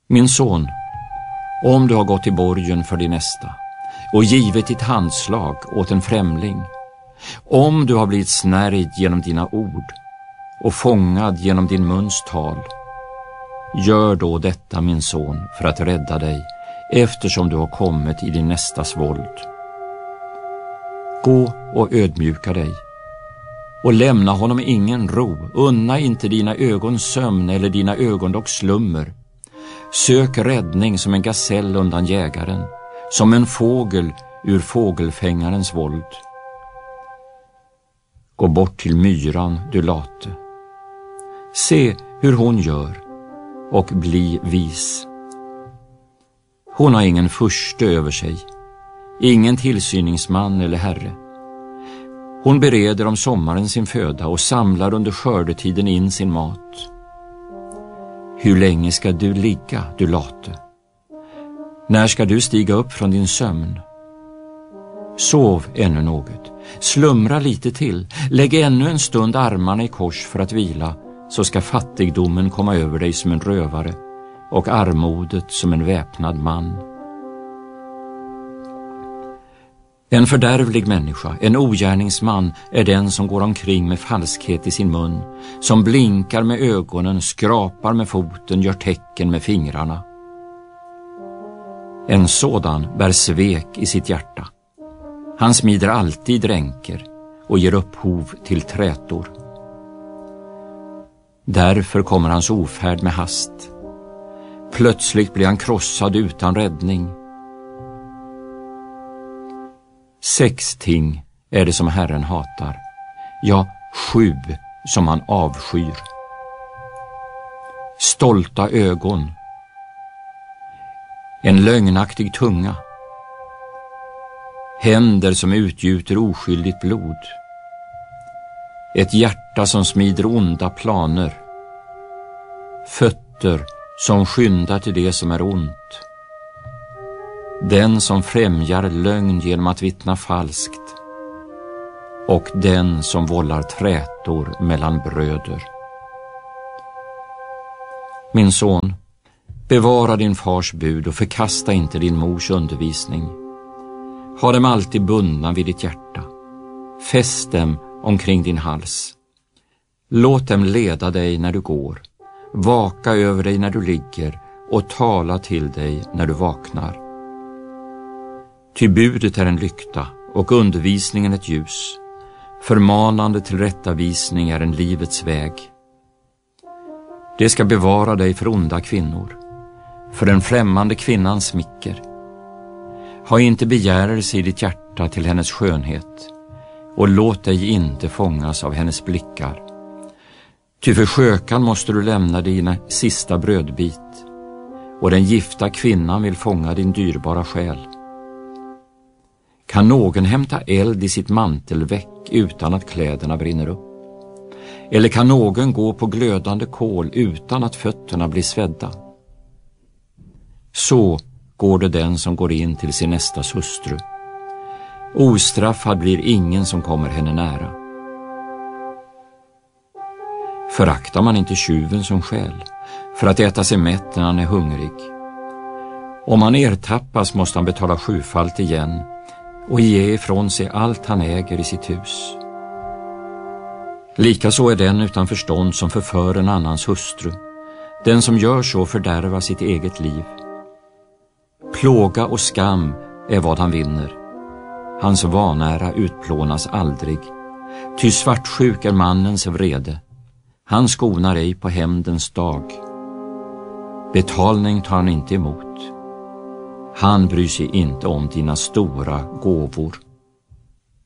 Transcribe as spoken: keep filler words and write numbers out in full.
Min son, om du har gått i borgen för din nästa och givit ditt handslag åt en främling, om du har blivit snärjd genom dina ord och fångad genom din muns tal, gör då detta, min son, för att rädda dig, eftersom du har kommit i din nästas våld. Gå och ödmjuka dig och lämna honom ingen ro. Unna inte dina ögons sömn eller dina ögonlocks slummer. Sök räddning som en gasell undan jägaren, som en fågel ur fågelfängarens våld. Gå bort till myran, du late. Se hur hon gör och bli vis. Hon har ingen furste över sig, ingen tillsyningsman eller herre. Hon bereder om sommaren sin föda och samlar under skördetiden in sin mat. Hur länge ska du ligga, du late? När ska du stiga upp från din sömn? Sov ännu något, slumra lite till, lägg ännu en stund armarna i kors för att vila, så ska fattigdomen komma över dig som en rövare och armodet som en väpnad man. En fördärvlig människa, en ogärningsman, är den som går omkring med falskhet i sin mun, som blinkar med ögonen, skrapar med foten, gör tecken med fingrarna. En sådan bär svek i sitt hjärta. Han smider alltid ränker och ger upphov till trätor. Därför kommer hans ofärd med hast. Plötsligt blir han krossad utan räddning. Sex ting är det som Herren hatar, ja, sju som han avskyr. Stolta ögon, en lögnaktig tunga, händer som utgjuter oskyldigt blod, ett hjärta som smider onda planer, fötter som skyndar till det som är ont, den som främjar lögn genom att vittna falskt och den som vållar trätor mellan bröder. Min son, bevara din fars bud och förkasta inte din mors undervisning. Ha dem alltid bundna vid ditt hjärta. Fäst dem omkring din hals. Låt dem leda dig när du går, vaka över dig när du ligger och tala till dig när du vaknar. Ty budet är en lykta och undervisningen ett ljus. Förmanande till rättavisning är en livets väg. Det ska bevara dig för onda kvinnor, för den främmande kvinnans smicker. Ha inte begärelse i ditt hjärta till hennes skönhet och låt dig inte fångas av hennes blickar. Ty för skökan måste du lämna dina sista brödbit och den gifta kvinnan vill fånga din dyrbara själ. Kan någon hämta eld i sitt mantelväck utan att kläderna brinner upp? Eller kan någon gå på glödande kol utan att fötterna blir svedda? Så går det den som går in till sin nästas hustru. Ostraffad blir ingen som kommer henne nära. Föraktar man inte tjuven som stjäl för att äta sig mätt när han är hungrig? Om han ertappas måste han betala sjufalt igen och ge ifrån sig allt han äger i sitt hus. Likaså är den utan förstånd som förför en annans hustru. Den som gör så fördärvar sitt eget liv. Plåga och skam är vad han vinner. Hans vanära utplånas aldrig. Ty svartsjuk är mannens vrede. Han skonar ej på hämndens dag. Betalning tar han inte emot. Han bryr sig inte om dina stora gåvor.